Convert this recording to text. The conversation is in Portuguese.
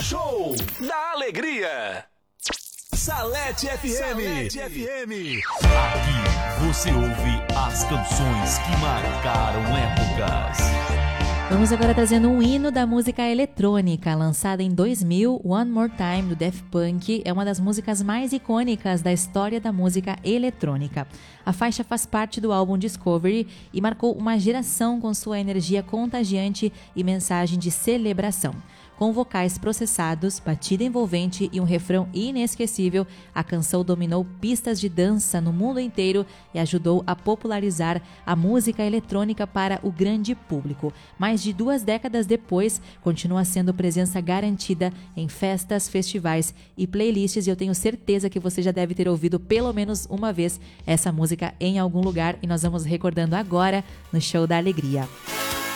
Show da Alegria. Salete FM. Aqui você ouve as canções que marcaram épocas. Vamos agora trazendo um hino da música eletrônica, lançada em 2000, One More Time, do Daft Punk, é uma das músicas mais icônicas da história da música eletrônica. A faixa faz parte do álbum Discovery e marcou uma geração com sua energia contagiante e mensagem de celebração. Com vocais processados, batida envolvente e um refrão inesquecível, a canção dominou pistas de dança no mundo inteiro e ajudou a popularizar a música eletrônica para o grande público. Mais de 2 décadas depois, continua sendo presença garantida em festas, festivais e playlists, e eu tenho certeza que você já deve ter ouvido pelo menos uma vez essa música em algum lugar, e nós vamos recordando agora no Show da Alegria.